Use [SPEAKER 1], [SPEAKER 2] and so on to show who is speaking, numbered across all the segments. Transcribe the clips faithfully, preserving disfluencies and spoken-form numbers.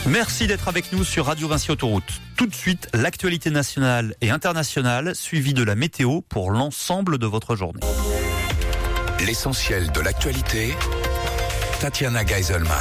[SPEAKER 1] Merci d'être avec nous sur Radio Vinci Autoroute. Tout de suite, l'actualité nationale et internationale, suivie de la météo pour l'ensemble de votre journée.
[SPEAKER 2] L'essentiel de l'actualité, Tatiana Geiselman.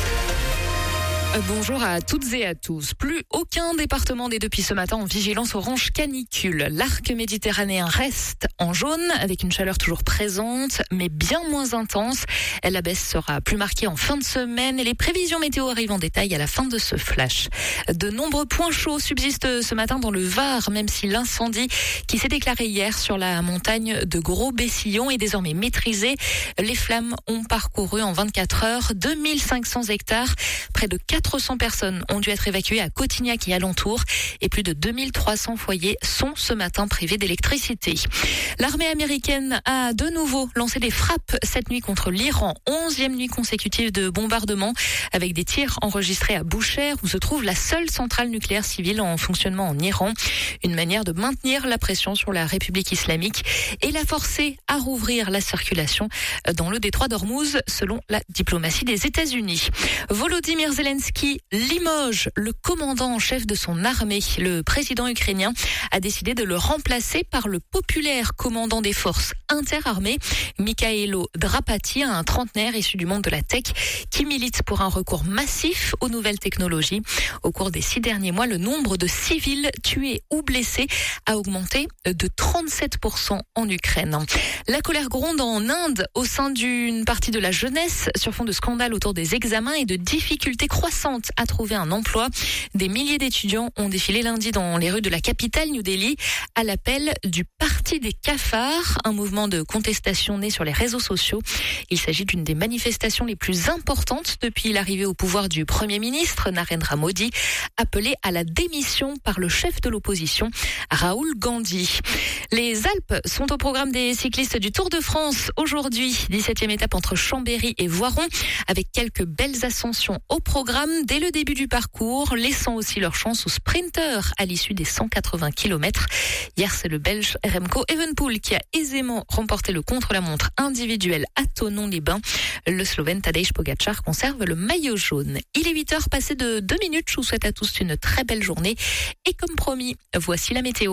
[SPEAKER 3] Bonjour à toutes et à tous. Plus aucun département n'est depuis ce matin en vigilance orange canicule. L'arc méditerranéen reste en jaune avec une chaleur toujours présente mais bien moins intense. La baisse sera plus marquée en fin de semaine et les prévisions météo arrivent en détail à la fin de ce flash. De nombreux points chauds subsistent ce matin dans le Var, même si l'incendie qui s'est déclaré hier sur la montagne de Gros-Bessillon est désormais maîtrisé. Les flammes ont parcouru en vingt-quatre heures deux mille cinq cents hectares, près de quatre cents personnes ont dû être évacuées à Cotignac et alentour et plus de deux mille trois cents foyers sont ce matin privés d'électricité. L'armée américaine a de nouveau lancé des frappes cette nuit contre l'Iran, onzième nuit consécutive de bombardement avec des tirs enregistrés à Boucher où se trouve la seule centrale nucléaire civile en fonctionnement en Iran. Une manière de maintenir la pression sur la République islamique et la forcer à rouvrir la circulation dans le détroit d'Ormuz selon la diplomatie des États-Unis. Volodymyr Zelensky qui limoge le commandant en chef de son armée. Le président ukrainien a décidé de le remplacer par le populaire commandant des forces interarmées, Mikhailo Drapati, un trentenaire issu du monde de la tech qui milite pour un recours massif aux nouvelles technologies. Au cours des six derniers mois, le nombre de civils tués ou blessés a augmenté de trente-sept pour cent en Ukraine. La colère gronde en Inde au sein d'une partie de la jeunesse sur fond de scandales autour des examens et de difficultés croissantes à trouver un emploi. Des milliers d'étudiants ont défilé lundi dans les rues de la capitale New Delhi à l'appel du Parti des cafards, un mouvement de contestation né sur les réseaux sociaux. Il s'agit d'une des manifestations les plus importantes depuis l'arrivée au pouvoir du Premier ministre Narendra Modi, appelé à la démission par le chef de l'opposition, Rahul Gandhi. Les Alpes sont au programme des cyclistes du Tour de France aujourd'hui, dix-septième étape entre Chambéry et Voiron, avec quelques belles ascensions au programme dès le début du parcours, laissant aussi leur chance aux sprinteurs à l'issue des cent quatre-vingts kilomètres. Hier, c'est le Belge Remco Evenepoel qui a aisément remporté le contre-la-montre individuel à Thonon-les-Bains. Le Slovène Tadej Pogačar conserve le maillot jaune. Il est huit heures passées de deux minutes. Je vous souhaite à tous une très belle journée. Et comme promis, voici la météo.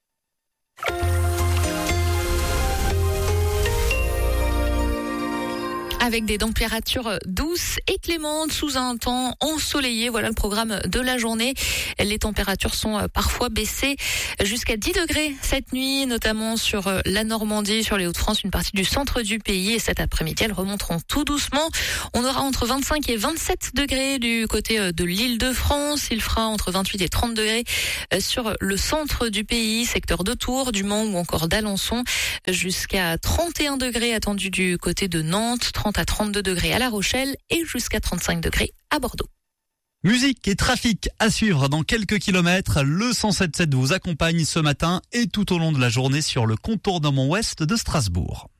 [SPEAKER 3] Avec des températures douces et clémentes sous un temps ensoleillé. Voilà le programme de la journée. Les températures sont parfois baissées jusqu'à dix degrés cette nuit, notamment sur la Normandie, sur les Hauts-de-France, une partie du centre du pays. Et cet après-midi, elles remonteront tout doucement. On aura entre vingt-cinq et vingt-sept degrés du côté de l'Île-de-France. Il fera entre vingt-huit et trente degrés sur le centre du pays, secteur de Tours, du Mans ou encore d'Alençon. Jusqu'à trente et un degrés attendus du côté de Nantes, trente à trente-deux degrés à La Rochelle et jusqu'à trente-cinq degrés à Bordeaux.
[SPEAKER 1] Musique et trafic à suivre dans quelques kilomètres. Le cent sept sept vous accompagne ce matin et tout au long de la journée sur le contournement ouest de Strasbourg.